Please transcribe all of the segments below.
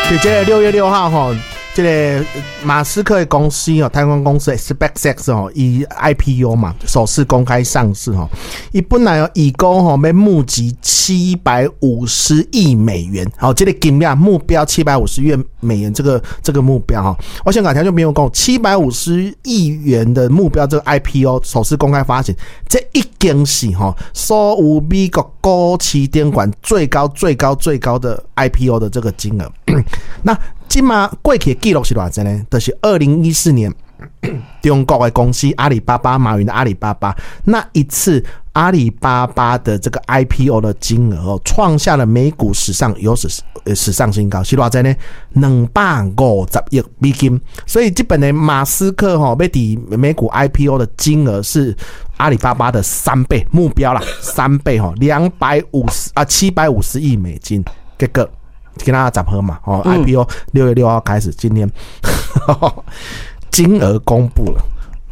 就这个6月6号吼，这个马斯克的公司哦，太空公司 SpaceX 哦，以 IPO 嘛，首次公开上市哦。伊本来哦，以公吼要募集750亿美元，好，这个金额目标750亿美元，这个目标哈，我想讲条就没有讲750亿元的目标，这个 IPO 首次公开发行，这已经是哈所有美国股市监管最高的 IPO 的这个金额。那今嘛过去的记录是多少呢？就是2014年中国的公司阿里巴巴，马云的阿里巴巴那一次。阿里巴巴的这个 IPO 的金额哦，创下了美股史上史上新高，是多少呢？250亿美金。所以基本的马斯克哈要抵美股 IPO 的金额是阿里巴巴的3倍，目标啦3倍哈，750亿美金。结果跟大家集合嘛哦，IPO 6月6号开始，今天金额公布了。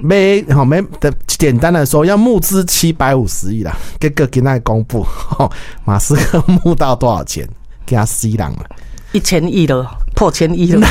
简单的说，要募资750亿啦，结果今天公布，马斯克募到多少钱？给他死人了，1000亿了，破1000亿了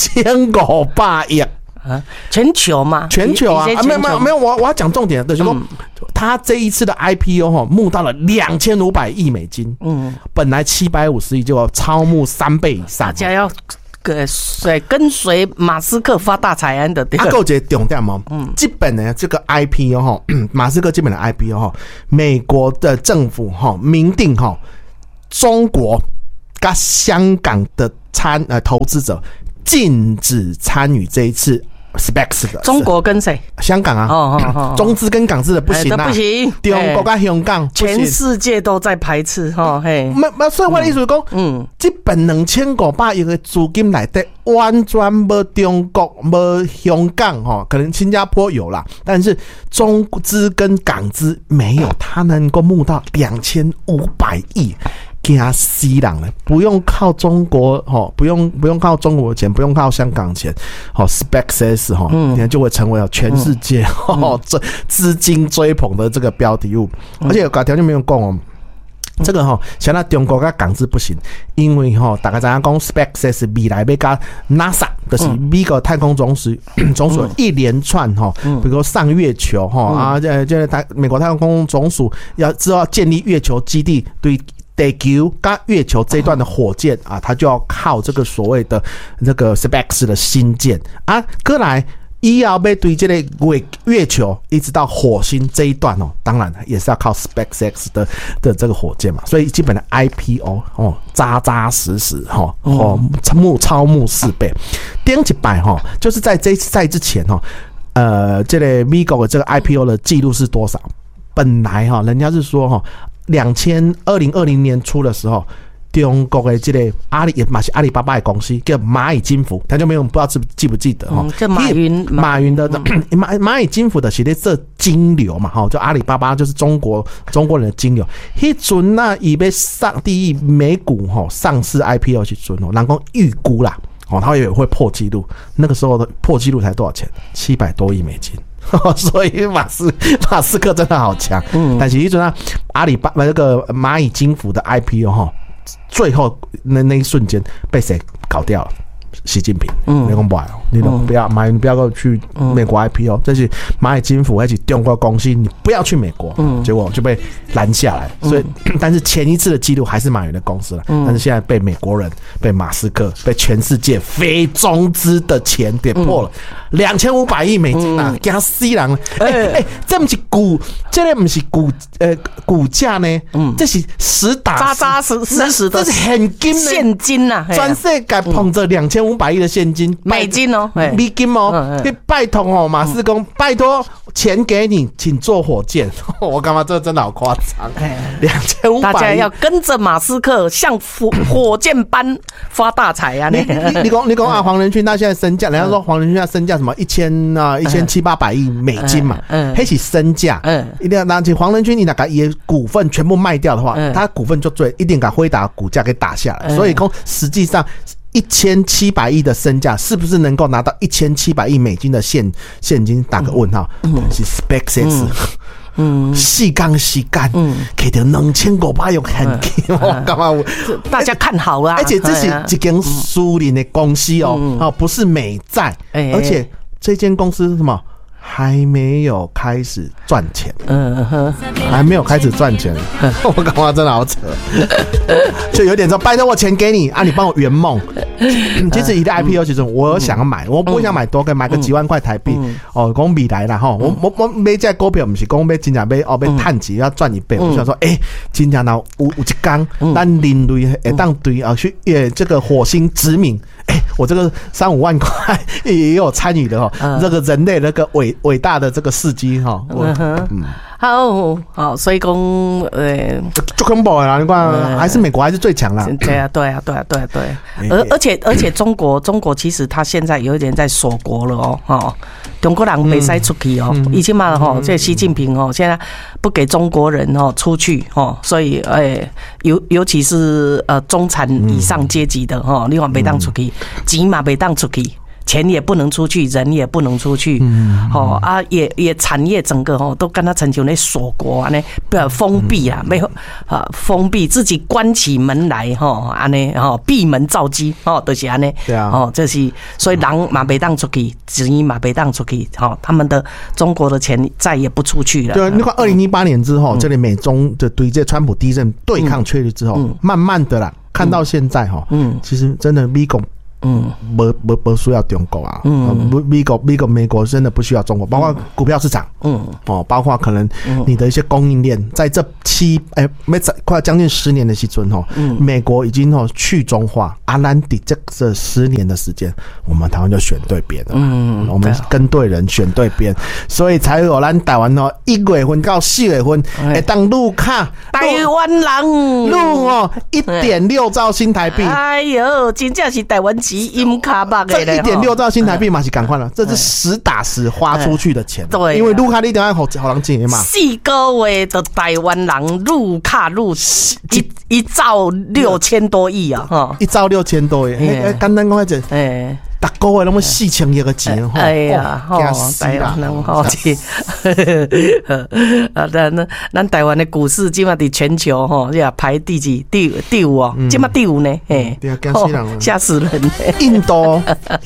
，2500亿啊！全球嘛， 全球啊，没有，我要讲重点，就是说，他这一次的 IPO 募到了2500亿美金，本来750亿就超募3倍以上， 大家要。跟随马斯克发大财安的对。 还有一个重点哦，基本的这个 IPO 哈，马斯克基本的 IPO 哈，美国的政府哈明定哈，中国跟香港的投资者禁止参与这一次 SpaceX 的。 中国跟谁？ 香港啊，中资跟港资的不行啊， 不行。 中国跟香港， 全世界都在排斥哈。嘿， 所以我的意思是讲，这本2500亿的资金来的完全没中国、没香港哈，可能新加坡有啦，但是中资跟港资没有，他能够募到2500亿。给他吸人了，不用靠中国不用靠中国的钱，不用靠香港钱，SpaceX 你看就会成为全世界资金追捧的这个标的物，而且有条件没有讲哦。这个像那中国跟港资不行，因为大家知道讲 SpaceX 未来要跟 NASA 就是美国太空总署一连串比如说上月球这美国太空总署要知道建立月球基地，对地球跟月球这一段的火箭啊，它就要靠这个所谓的这个 SpaceX 的新建啊，过来。以后要对这个月球一直到火星这一段当然也是要靠 SpaceX 的这个火箭嘛，所以基本的 IPO 扎实超募4倍，顶一摆就是在这一次赛之前这个美国的这个 IPO 的记录是多少？本来人家是说2020年初的时候。中国的这个阿里巴巴的公司叫蚂蚁金服，他就没有不知道记不记得这马云的蚂蚁金服的是在做金流嘛就阿里巴巴就是中国人的金流。那阵那伊要上第一美股上市 IPO 去准人讲预估啦他也会破纪录，那个时候的破纪录才多少钱？700多亿美金。所以马斯克真的好强，但是那阵阿里巴巴那个蚂蚁金服的 IPO最后那一瞬间被谁搞掉了？习近平，你讲不来你不要马云，不要去美国 IPO，这是蚂蚁金服还是中国公司，你不要去美国，结果就被拦下来。所以，但是前一次的记录还是马云的公司了，但是现在被美国人、被马斯克、被全世界非中资的钱给破了2500亿美金啊，给他死人了！这不是这不是股价呢？这是实打扎实的， 这是现金呢， 现金呐， 全世界捧着2500亿的现金， 美金美金拜托马斯克，拜托钱给你，请坐火箭。我干嘛？这真的好夸张！2500亿， 大家要跟着马斯克像火箭般发大财啊！ 你讲啊，黄仁勋他现在身价，人家说黄仁勋他身价什么1700-800亿美金嘛，那是身价。一定要拿起黄仁勋，你那个也股份全部卖掉的话，他股份就一定敢辉达股价给打下来。所以讲实际上。1700亿的身价是不是能够拿到1700亿美金的现金？打个问号。是 SpaceX 4天时间，摕到2500亿现金，我干嘛？ 大家看好啦。 而且这是一间私人的公司哦，不是美债，而且这间公司是什么？还没有开始赚钱，还没有开始赚钱，我感觉真的好扯，就有点说拜托我钱给你啊，你帮我圆梦。其实一个 IPO 其实我有想要买，我不想买多，可以买个几万块台币哦，讲未来啦吼，我买这股票不是讲买真正买买探钱要赚1倍，我想说真正有一天咱人类会当对去这个火星殖民，我这个3-5万块也有参与的这个人类那个伟大的这个事迹好，所以讲就恐怖啦！你看，还是美国还是最强啦。 对啊。而且中国其实他现在有一点在锁国了中国人没使出去以前嘛这习近平现在不给中国人出去所以尤其是中产以上阶级的你看没当出去，钱嘛没当出去。钱也不能出去，人也不能出去，也产业整个都跟他成就那锁国啊，那封闭啊，没有封闭自己关起门来安尼闭门造车就是安尼， 对啊， 这是所以人嘛没当出去，钱嘛没当出去他们的中国的钱再也不出去了。 对，你看2018年之后，这里美中的对这川普第一任对抗确立之后，慢慢的啦，看到现在其实真的美国。不需要中国啊，美国真的不需要中国，包括股票市场，包括可能你的一些供应链，在这快将近10年的时阵美国已经去中化，咱底这10年的时间，我们台湾就选对边了，我们跟对人选对边，所以才有咱台湾1月份到4月份会当入卡台湾人入1.6兆新台币， 哎呦，真正是台湾音卡巴的这1.6兆新台币嘛是赶快了，这是实打实花出去的钱。对，因为入卡你一定要好人钱嘛。 4个月的台湾人入卡入1兆6000多亿啊 ，1兆6000多亿，简单讲就大个月那么4000亿的钱哎呀，台湾人咱台湾的股市今嘛在全球排第几？第5今嘛第5呢？ 对啊，惊死人了， 吓死人！ 印度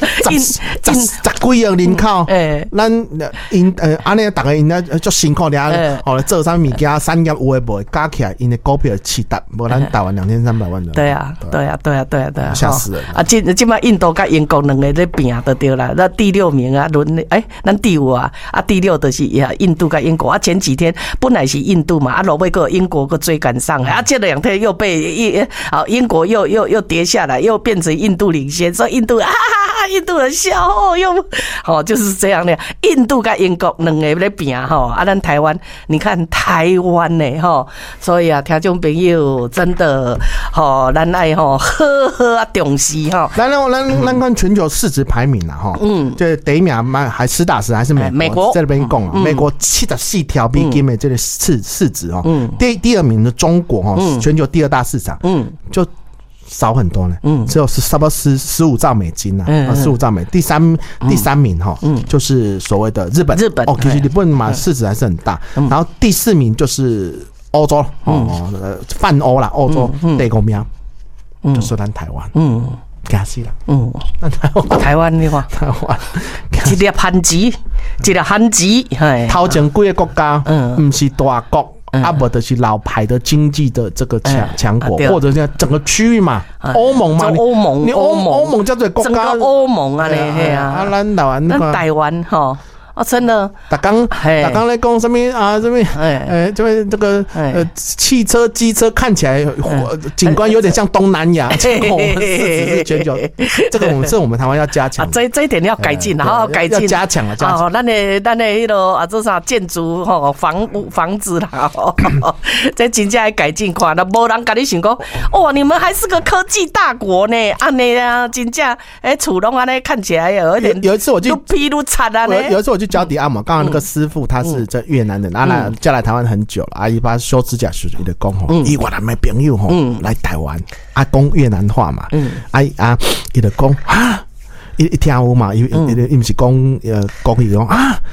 10几亿人口，咱安尼大家因足辛苦了，做啥物件产业有诶无？加起来因的股票7达，无咱台湾2300万人。 对啊， 吓死人！ 今嘛印度跟英国两个在拼就对了，那第6名啊，咱第5啊，第6就是印度跟英国啊。前几天本来是印度嘛，落尾个英国个追赶上来，这2天又被英国又跌下来，又变成印度领先，所以印度印度人笑就是这样的。印度跟英国两个在拼咱台湾，你看台湾呢所以听众朋友真的咱爱好重视咱看全球市值排名啦这第一名还实打实还是美国在那边讲美国74条美金的这个市值第2名的中国全球第2大市场就少很多呢，只有差不多15兆美金15兆美。第三名就是所谓的日本其实日本嘛市值还是很大，然后第4名就是欧洲泛欧啦，欧洲第5名就是咱台湾惊死啦！ 台湾你看， 台湾一粒番薯， 头前几个国家，不是大国。不就是老牌的经济的这个强国，或者是整个区域嘛，欧盟嘛，你欧盟叫做国家， 整个欧盟啊， 咱台湾真的， 大刚在讲什么这个汽车、机车看起来景观有点像东南亚，我们市值是全球，这个我们台湾要加强， 这一点要改进，好好改进， 要加强了，加强。 咱的迄个这啥建筑房子啦，这真正要改进看，那无人跟你想讲，你们还是个科技大国呢，安尼啊，真正厝拢安尼看起来有一点， 有一次我去越批越惨啊呢， 有一次我去脚底按摩，刚刚那个师傅他是在越南的，嫁来台湾很久了，阿姨把修指甲时伊就讲伊越南的朋友来台湾，讲越南话嘛，伊就讲伊听有嘛，伊不是讲国语讲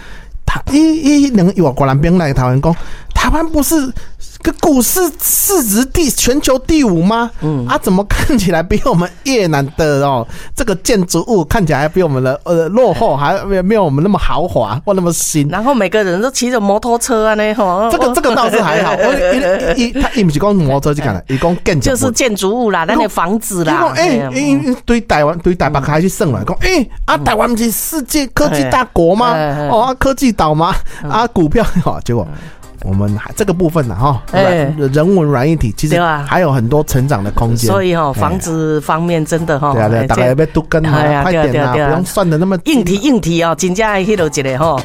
有国人兵来台湾讲，台湾不是个股市市值全球第5吗？怎么看起来比我们越南的这个建筑物看起来比我们的落后，还没有我们那么豪华或那么新。 然后每个人都骑着摩托车啊呢， 这个倒是还好。他不是讲摩托车就干了，伊讲建筑物就是建筑物啦，那个房子啦。 对台北开始算来讲，台湾不是世界科技大国吗？科技岛吗？股票结果。我们这个部分人文软硬体其实还有很多成长的空间， 所以房子方面真的对啊，大家要都跟快点啊，不用算的那么硬体真正迄落一个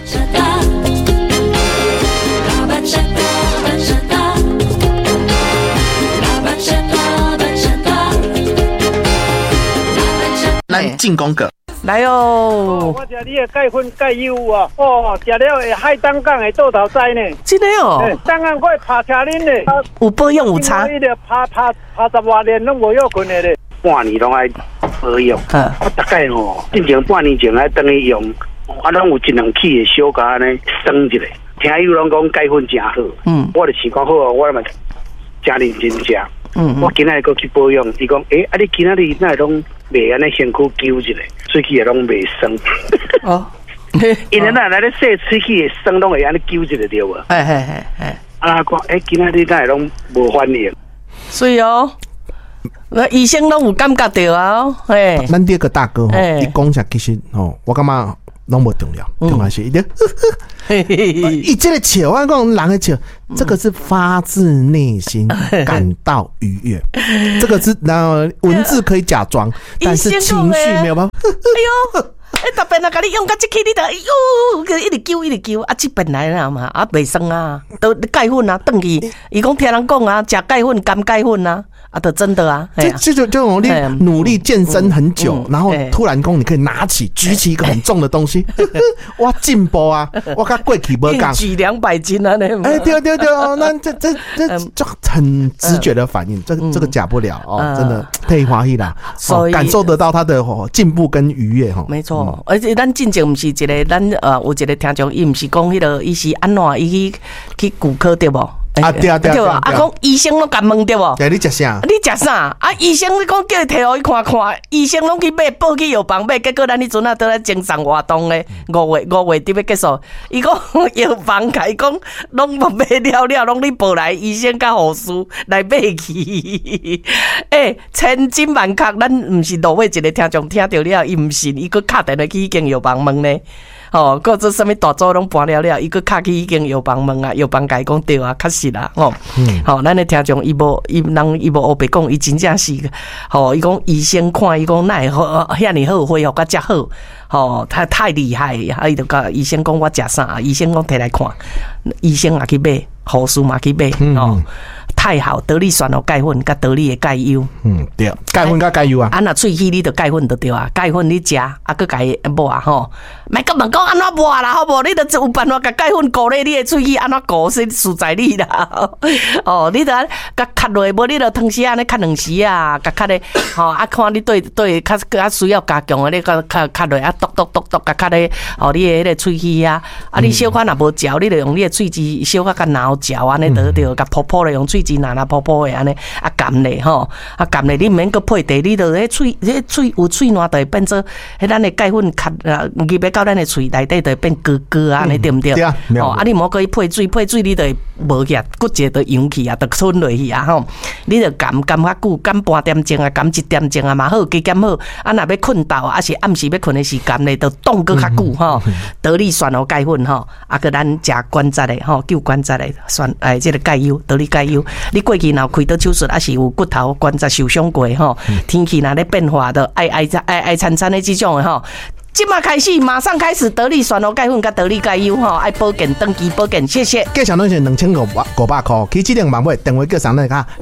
来进攻个。 来哦！ 我吃你的钙粉钙油啊！吃了会海胆港的倒头栽呢。 真的哦！ 胆港我爬车恁呢， 有保养有差。 伊个爬10多年拢无要紧的咧。半年拢爱保养。我大概进前半年前来等于用，我拢有1-2起的小加安尼升一下。听友拢讲钙粉真好，我就想讲好，我嘛真认真吃。我今仔个去保养，伊讲你今仔日那拢袂安尼身躯揪一下，喙齿也拢袂酸。因为咱来咧洗喙齿的酸，拢会安尼揪一下对无？讲今仔日那拢无反应。 所以医生拢有感觉到啊。 咱第二个大哥伊讲下其实我感觉拢无重要，重要是一点。伊这个笑，我讲人的笑，这个是发自内心感到愉悦，这个是文字可以假装，但是情绪没有办法。 哎呦！特别甲你用到这起，你就一直揪这边来啦嘛，袂酸啊，都钙粉啊，转去。伊讲听人讲啊，吃钙粉甘钙粉啊，就真的啊。 就种你努力健身很久，然后突然讲你可以举起一个很重的东西，我进步啊，我甲过去无讲， 举200斤啊，对， 那这就很直觉的反应，这个假不了真的太欢喜啦，感受得到他的进步跟愉悦没错。而且咱进前不是一个，咱有一个听众，伊不是讲迄个，伊是安怎伊去骨科对不？ 对啊， 讲医生拢甲问对不？ 你食啥？ 医生你讲叫伊摕互伊看，医生拢去买，报去药房买，结果咱迄阵倒来精神活动咧，5月底要结束，伊讲药房甲伊讲拢无买了，拢你报来医生甲护士来买去。千金万确，咱毋是路尾一个听众听到了，伊毋信，伊佫敲电话去迄间药房问呢。个做什么大组拢搬了，伊佫敲去迄间药房问啊，药房甲伊讲对啊，确实啦，咱的听众伊无黑白讲，伊真正是，伊讲医生看，伊讲哪会好，遐尼好恢复甲遮好，太厉害，伊就甲医生讲我食啥，医生讲摕来看，医生也去买，护士嘛去买，太好，得力选钙粉甲得力的钙油， 对，钙粉甲钙油啊， 若喙齿你就钙粉就对啊，钙粉你食，佫甲伊抹莫甲问讲安怎抹啦，好无？你就有办法甲钙粉固咧你的喙齿，安怎固是事在你啦，你就甲咳落，无你就汤匙安尼咳2时啊，甲咳咧，看你对较需要加强的，你甲咳落嘟甲咳咧，你的迄个喙齿啊，你小可若无嚼，你就用你的喙齿小可甲挠嚼安尼得着，甲泡咧用喙齿拿泡的安尼，含咧含咧，你毋免佮配茶，你就迄喙有喙烂，就会变做迄咱的钙粉咳入要到咱的喙内底，就会变哥安尼，对毋对？ 对啊， 你莫佮伊配水，你就会无起，骨节就涌去啊，就吞落去啊，你就含较久，含半点钟啊，含1点钟啊嘛好，加减好。若要困到啊，是暗时要困的时间咧，就冻佮较久得力选钙粉佮咱食关节的救关节的这个钙油，得力钙油。你过去若开刀手术，还是有骨头关节受伤过天气若咧变化的爱惨的这种的今马开始，马上开始得力选钙粉甲得力钙油爱保健，登记保健，谢谢。 价钱拢是2500块，起指定网买电话叫上来卡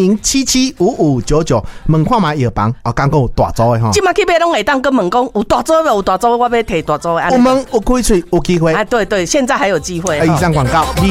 0800775599，问看卖药房刚讲有大组的今马去买拢会当跟问讲有大组无？有大组，我要摕大组的。 有门有开喙有机会。 对，现在还有机会。 以上广告。